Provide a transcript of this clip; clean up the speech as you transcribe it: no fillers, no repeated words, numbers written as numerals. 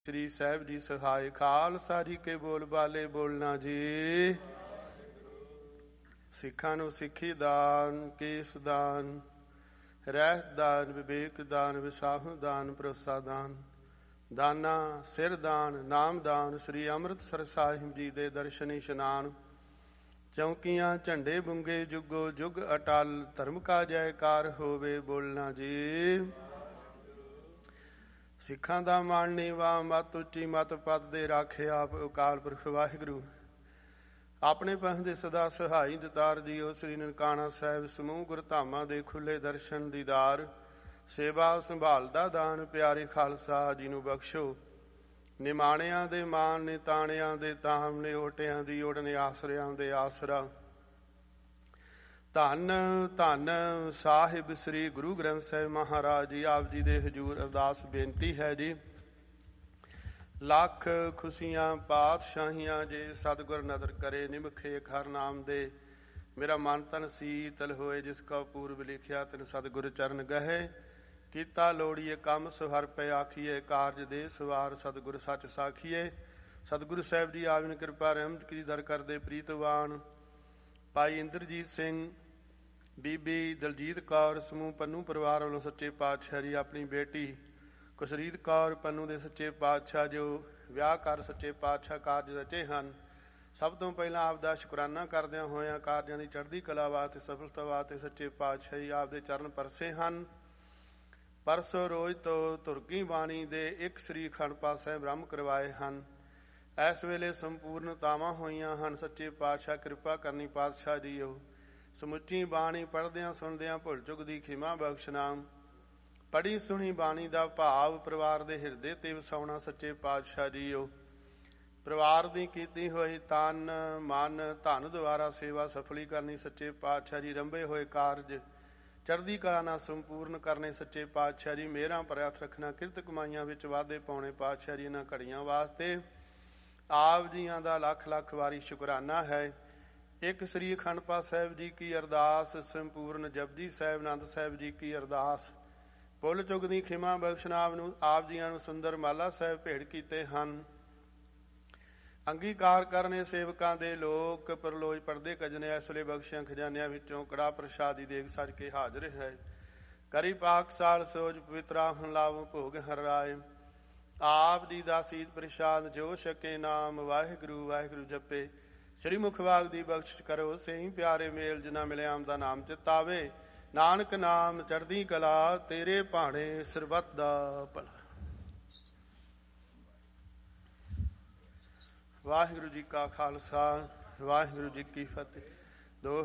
श्री साहिब जी सहाय खालसा जी के बोल बाले बोलना जी। सिखां नूं सिक्खी दान, केस दान, रहत दान, विवेक दान, विसाहु दान, भरोसा दान, दाना सिर दान, नाम दान। श्री अमृतसर साहिब जी दे दर्शन इशनान। चौकियां झंडे बुंगे जुगो जुग अटल, धर्म का जयकार होवे बोलना जी। सिखां दा मान नीवा, मत उच्ची मत पद दे राखे आप अकाल पुरख वाहिगुरू। अपने पंथ दे सदा सहाई दतार दियो। श्री ननकाना साहिब समूह गुरधामां दे खुले दर्शन दीदार। सेवा संभाल दा दान प्यारे खालसा जी नूं बख्शो। निमाणियां दे मान ने ताणियां दे ताम ने ओटियां दी ओड़ ने आसरियां दे आसरा। धन धन साहिब श्री गुरु ग्रंथ साहिब महाराज जी। आप जी दे हजूर अरदास बेनती है जी। लख खुशियां पातशाहियां जे सतगुर नदर करे, निमखे हर नाम दे। मेरा मन तन सीतल होए, जिसका पूर्व लिखिया तिन सतगुर चरण गहे। कीता लोड़िए कम सुहर पे आखिए, कारज दे सवार सतगुर सच साखिए। सतगुरु साहिब जी आविन कृपा रहमत की दर कर दे प्रीतवान। भाई इंद्रजीत सिंह, बीबी दलजीत कौर, समूह पन्नू परिवार वालों सच्चे पातशाह जी अपनी बेटी कुशरीत कौर पन्नू ਦੇ ਸੱਚੇ ਪਾਤਸ਼ਾਹ ਜੋ ਵਿਆਹ ਕਰ ਸੱਚੇ ਪਾਤਸ਼ਾਹ ਕਾਰਜ ਰਚੇ ਹਨ। ਸਭ ਤੋਂ ਪਹਿਲਾਂ ਆਪ ਦਾ ਸ਼ੁਕਰਾਨਾ ਕਰਦਿਆਂ ਹੋਇਆਂ ਕਾਰਜਾਂ ਦੀ ਚੜ੍ਹਦੀ ਕਲਾ ਵਾਸਤੇ ਸਫਲਤਾ ਵਾਸਤੇ ਸੱਚੇ ਪਾਤਸ਼ਾਹ ਜੀ ਆਪ ਦੇ ਚਰਨ ਪਰਸੇ ਹਨ। ਪਰਸੋਂ ਰੋਜ਼ ਤੋਂ ਤੁਰਕੀ ਬਾਣੀ ਦੇ ਇੱਕ ਸ੍ਰੀ ਅਖੰਡ ਪਾਠ ਸਾਹਿਬ ਬ੍ਰਹਮ ਕਰਵਾਏ ਹਨ। ਇਸ ਵੇਲੇ ਸੰਪੂਰਨਤਾਵਾਂ ਹੋਈਆਂ ਹਨ। ਸੱਚੇ ਪਾਤਸ਼ਾਹ ਕਿਰਪਾ ਕਰਨੀ ਪਾਤਸ਼ਾਹ ਜੀਓ। ਸਮੁੱਚੀ ਬਾਣੀ ਪੜ੍ਹਦਿਆਂ ਸੁਣਦਿਆਂ ਭੁੱਲ ਚੁੱਕ ਦੀ ਖਿਮਾ ਬਖਸ਼ਣਾ। ਪੜ੍ਹੀ ਸੁਣੀ ਬਾਣੀ ਦਾ ਭਾਵ ਪਰਿਵਾਰ ਦੇ ਹਿਰਦੇ ਤੇ ਵਸਾਉਣਾ ਸੱਚੇ ਪਾਤਸ਼ਾਹ ਜੀਓ। ਪਰਿਵਾਰ ਦੀ ਕੀਤੀ ਹੋਈ ਤਨ ਮਨ ਧਨ ਦੁਆਰਾ ਸੇਵਾ ਸਫਲੀ ਕਰਨੀ ਸੱਚੇ ਪਾਤਸ਼ਾਹ ਜੀ। ਰੰਭੇ ਹੋਏ ਕਾਰਜ ਚੜ੍ਹਦੀ ਕਲਾ ਨਾਲ ਸੰਪੂਰਨ ਕਰਨੇ ਸੱਚੇ ਪਾਤਸ਼ਾਹ ਜੀ। ਮਿਹਰਾਂ ਭਰਿਆ ਹੱਥ ਰੱਖਣਾ, ਕਿਰਤ ਕਮਾਈਆਂ ਵਿੱਚ ਵਾਧੇ ਪਾਉਣੇ ਪਾਤਸ਼ਾਹ ਜੀ। ਇਹਨਾਂ ਘੜੀਆਂ ਵਾਸਤੇ ਆਪ ਜੀਆਂ ਦਾ ਲੱਖ ਲੱਖ ਵਾਰੀ ਸ਼ੁਕਰਾਨਾ ਹੈ। ਇੱਕ ਸ੍ਰੀ ਅਖੰਡ ਪਾਠ ਸਾਹਿਬ ਜੀ ਕੀ ਅਰਦਾਸ, ਸੰਪੂਰਨ ਜਪਜੀ ਸਾਹਿਬ ਆਨੰਦ ਸਾਹਿਬ ਜੀ ਕੀ ਅਰਦਾਸ। ਭੁੱਲ ਚੁੱਕ ਦੀ ਖਿਮਾ ਬਖਸ਼ਣਾ ਆਪ ਜੀਆਂ ਨੂੰ ਸੁੰਦਰ ਮਾਲਾ ਸਾਹਿਬ ਭੇਟ ਕੀਤੇ ਹਨ। ਅੰਗੀਕਾਰ ਕਰਨੇ ਸੇਵਕਾਂ ਦੇ ਲੋਕ ਪਰਲੋਜ ਪੜਦੇ ਕਜਨੇ। ਇਸ ਵੇਲੇ ਬਖਸ਼ਿਆਂ ਖਜ਼ਾਨਿਆਂ ਵਿੱਚੋਂ ਕੜਾ ਪ੍ਰਸ਼ਾਦੀ ਦੇਗ ਸਜ ਕੇ ਹਾਜ਼ਰ ਹੈ। ਕਰੀ ਪਾਕ ਸਾਲ ਸੋਜ ਪਵਿੱਤਰਾ ਹੁਣ ਲਾਵ ਭੋਗ ਹਰ ਰਾਏ। ਆਪ ਜੀ ਦਾ ਸੀਤ ਪ੍ਰਸ਼ਾਦ ਜੋ ਛਕੇ ਨਾਮ ਵਾਹਿਗੁਰੂ ਵਾਹਿਗੁਰੂ ਜਪੇ। ਸ੍ਰੀ ਮੁਖਵਾਗ ਦੀ ਬਖਸ਼ਿਸ਼ ਕਰੋ ਸਹੀ ਪਿਆਰੇ ਮੇਲ ਜਿਨ੍ਹਾਂ ਮਿਲਿਆ ਆਮ ਦਾ ਨਾਮ ਚਿਤਾਵੇ। ਨਾਨਕ ਨਾਮ ਚੜ੍ਹਦੀ ਕਲਾ ਤੇਰੇ ਭਾਣੇ ਸਰਬੱਤ ਦਾ ਭਲਾ। ਵਾਹਿਗੁਰੂ ਜੀ ਕਾ ਖਾਲਸਾ ਵਾਹਿਗੁਰੂ ਜੀ ਕੀ ਫਤਿਹ।